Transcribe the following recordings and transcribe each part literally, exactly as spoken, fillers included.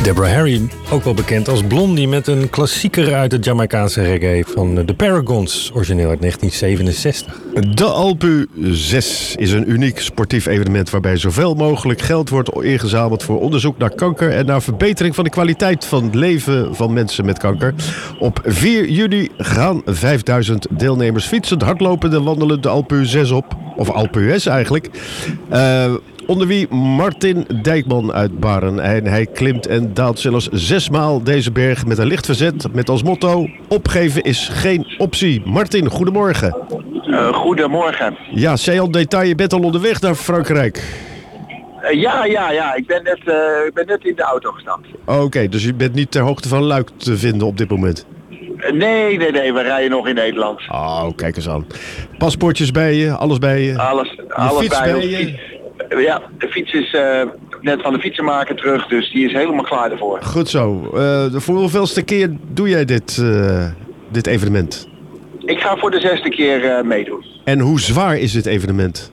Deborah Harry, ook wel bekend als Blondie, met een klassieker uit het Jamaicaanse reggae van de Paragons, origineel uit negentien zevenenzestig. De Alpe zes is een uniek sportief evenement waarbij zoveel mogelijk geld wordt ingezameld voor onderzoek naar kanker en naar verbetering van de kwaliteit van het leven van mensen met kanker. Op vier juni gaan vijfduizend deelnemers fietsend, hardlopend en wandelend de Alpe zes op. Of Alpe S eigenlijk. Uh, Onder wie Martin Dijkman uit Baren. En hij klimt en daalt zelfs zesmaal deze berg met een licht verzet. Met als motto: opgeven is geen optie. Martin, goedemorgen. Uh, goedemorgen. Ja, zei al detail, je bent al onderweg naar Frankrijk. Uh, ja, ja, ja. Ik ben net, uh, ik ben net in de auto gestapt. Oké, okay, dus je bent niet ter hoogte van Luik te vinden op dit moment? Uh, nee, nee, nee. We rijden nog in Nederland. Oh, kijk eens aan. Paspoortjes bij je, alles bij je? Alles, je alles fiets bij, bij je. je? Ja, de fiets is uh, net van de fietsenmaker terug, dus die is helemaal klaar ervoor. Goed zo. Uh, voor hoeveelste keer doe jij dit, uh, dit evenement? Ik ga voor de zesde keer uh, meedoen. En hoe zwaar is dit evenement?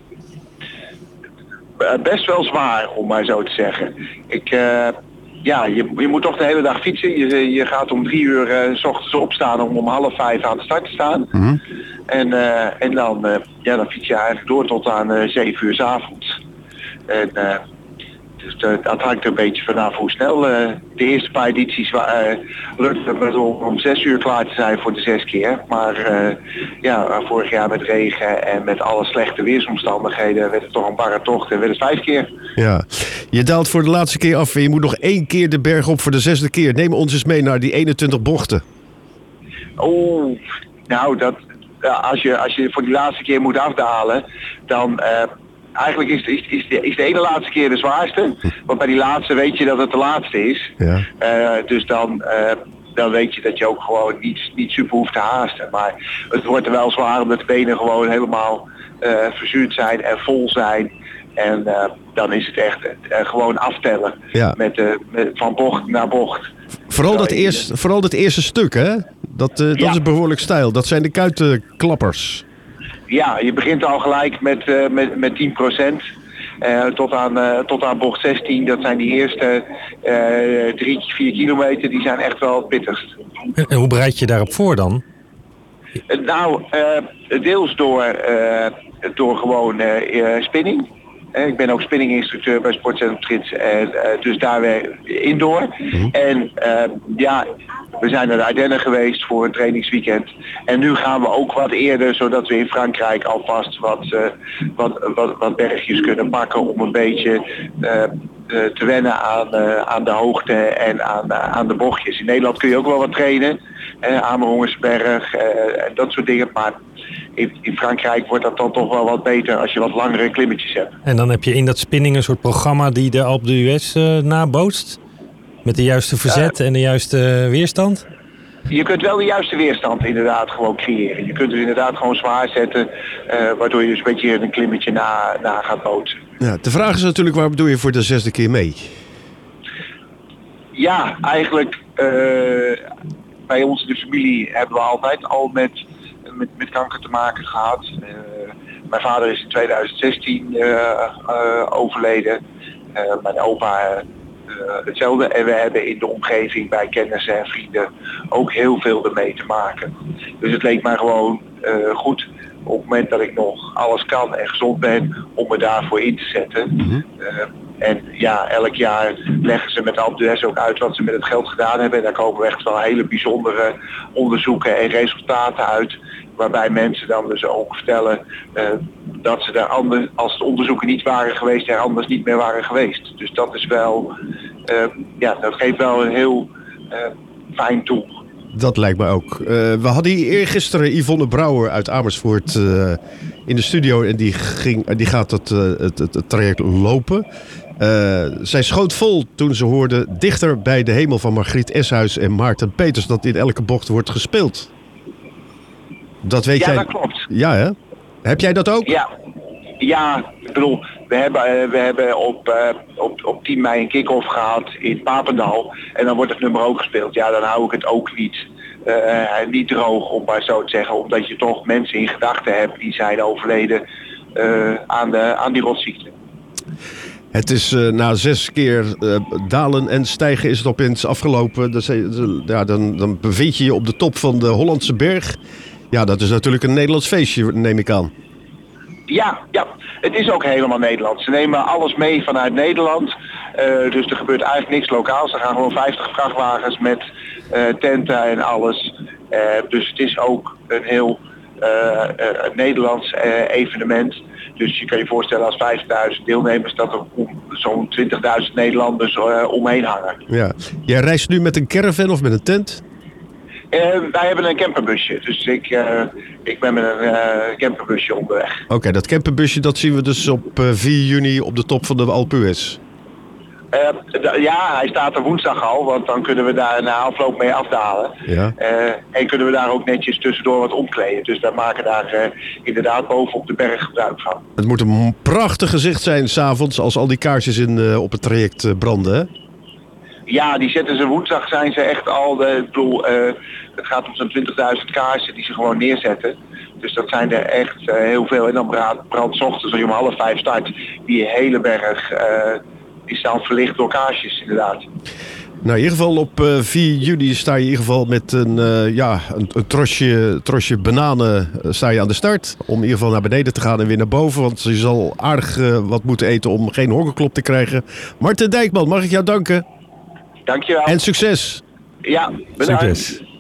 Uh, best wel zwaar, om maar zo te zeggen. Ik, uh, ja, je, je moet toch de hele dag fietsen. Je, je gaat om drie uur uh, 's ochtends opstaan om om half vijf aan de start te staan. Mm-hmm. En, uh, en dan, uh, ja, dan fiets je eigenlijk door tot aan uh, zeven uur 's avonds. En uh, dus de, dat hangt er een beetje vanaf hoe snel. Uh, de eerste paar edities uh, lukte het me om, om zes uur klaar te zijn voor de zes keer. Maar uh, ja, vorig jaar met regen en met alle slechte weersomstandigheden werd het toch een barre tocht en werd het vijf keer. Ja, je daalt voor de laatste keer af en je moet nog één keer de berg op voor de zesde keer. Neem ons eens mee naar die eenentwintig bochten. Oeh, nou dat... Ja, als, je, als je voor die laatste keer moet afdalen, dan uh, eigenlijk is, is, is, de, is de ene laatste keer de zwaarste. Want bij die laatste weet je dat het de laatste is. Ja. Uh, dus dan, uh, dan weet je dat je ook gewoon niet, niet super hoeft te haasten. Maar het wordt er wel zwaar omdat de benen gewoon helemaal uh, verzuurd zijn en vol zijn. En uh, dan is het echt uh, gewoon aftellen. Ja. Met, uh, met, van bocht naar bocht. Vooral dat, eerst, vooral dat eerste stuk, hè? Dat, uh, dat ja. is behoorlijk stijl. Dat zijn de kuitenklappers. Ja, je begint al gelijk met, uh, met, met tien procent. Uh, tot, aan, uh, tot aan bocht zestien. Dat zijn die eerste uh, drie, vier kilometer. Die zijn echt wel het pittigst. En hoe bereid je daarop voor dan? Uh, nou, uh, deels door, uh, door gewoon uh, uh, spinning. Uh, ik ben ook spinninginstructeur bij Sportcentrum Trits. En, uh, dus daar weer indoor. Mm-hmm. En uh, ja... We zijn naar de Ardennen geweest voor een trainingsweekend. En nu gaan we ook wat eerder, zodat we in Frankrijk alvast wat, uh, wat, wat, wat bergjes kunnen pakken om een beetje uh, uh, te wennen aan, uh, aan de hoogte en aan, uh, aan de bochtjes. In Nederland kun je ook wel wat trainen. Uh, Amerongersberg uh, en dat soort dingen. Maar in, in Frankrijk wordt dat dan toch wel wat beter als je wat langere klimmetjes hebt. En dan heb je in dat spinning een soort programma die de Alpe d'Huez uh, nabootst? Met de juiste verzet uh, en de juiste weerstand? Je kunt wel de juiste weerstand inderdaad gewoon creëren. Je kunt het inderdaad gewoon zwaar zetten, uh, waardoor je dus een beetje een klimmetje na, na gaat bootsen. Ja, de vraag is natuurlijk, waarom doe je voor de zesde keer mee? Ja, eigenlijk uh, bij ons in de familie hebben we altijd al met, met, met kanker te maken gehad. Uh, mijn vader is in tweeduizend zestien uh, uh, overleden. Uh, mijn opa... Uh, Uh, hetzelfde. En we hebben in de omgeving bij kennissen en vrienden ook heel veel ermee te maken. Dus het leek mij gewoon uh, goed op het moment dat ik nog alles kan en gezond ben om me daarvoor in te zetten. Mm-hmm. Uh, en ja, elk jaar leggen ze met de Alpe d'Huez ook uit wat ze met het geld gedaan hebben. En daar komen echt wel hele bijzondere onderzoeken en resultaten uit. Waarbij mensen dan dus ook vertellen uh, dat ze daar anders, als de onderzoeken niet waren geweest, er anders niet meer waren geweest. Dus dat is wel, uh, ja, dat geeft wel een heel uh, fijn tool. Dat lijkt me ook. Uh, we hadden hier eergisteren Yvonne Brouwer uit Amersfoort uh, in de studio en die, ging, die gaat het, uh, het, het, het traject lopen. Uh, zij schoot vol toen ze hoorde Dichter bij de hemel van Margriet Eshuis en Maarten Peters dat in elke bocht wordt gespeeld. Dat weet ja, jij. Dat klopt. Ja, hè? Heb jij dat ook? Ja, ja ik bedoel, we hebben, uh, we hebben op, uh, op, op tien mei een kick-off gehad in Papendal. En dan wordt het nummer ook gespeeld. Ja, dan hou ik het ook niet, uh, niet droog, om maar zo te zeggen. Omdat je toch mensen in gedachten hebt die zijn overleden uh, aan, de, aan die rotziekte. Het is uh, na zes keer uh, dalen en stijgen is het opeens afgelopen. Dat is, ja, dan, dan bevind je je op de top van de Hollandse Berg. Ja, dat is natuurlijk een Nederlands feestje, neem ik aan. Ja, ja, het is ook helemaal Nederlands. Ze nemen alles mee vanuit Nederland. Uh, dus er gebeurt eigenlijk niks lokaals. Er gaan gewoon vijftig vrachtwagens met uh, tenten en alles. Uh, dus het is ook een heel uh, uh, Nederlands uh, evenement. Dus je kan je voorstellen als vijftigduizend deelnemers dat er om, zo'n twintigduizend Nederlanders uh, omheen hangen. Ja. Jij reist nu met een caravan of met een tent? Uh, wij hebben een camperbusje, dus ik, uh, ik ben met een uh, camperbusje onderweg. Oké, okay, dat camperbusje dat zien we dus op uh, vier juni op de top van de Alpe d'Huez. Uh, d- ja, hij staat er woensdag al, want dan kunnen we daar na afloop mee afdalen. Ja. Uh, en kunnen we daar ook netjes tussendoor wat omkleden. Dus wij maken daar uh, inderdaad boven op de berg gebruik van. Het moet een prachtig gezicht zijn 's avonds als al die kaarsjes in, uh, op het traject uh, branden, hè? Ja, die zetten ze woensdag zijn ze echt al, de, ik bedoel, uh, het gaat om zo'n twintigduizend kaarsen die ze gewoon neerzetten. Dus dat zijn er echt uh, heel veel. En dan brandt brand 's ochtends als je om half vijf start, die hele berg, uh, die staan verlicht door kaarsjes inderdaad. Nou, in ieder geval op uh, vier juni sta je in ieder geval met een, uh, ja, een, een trosje, trosje bananen uh, sta je aan de start. Om in ieder geval naar beneden te gaan en weer naar boven. Want je zal aardig uh, wat moeten eten om geen hongerklop te krijgen. Marten Dijkman, mag ik jou danken? Dankjewel. En succes. Ja, bedankt. Succes.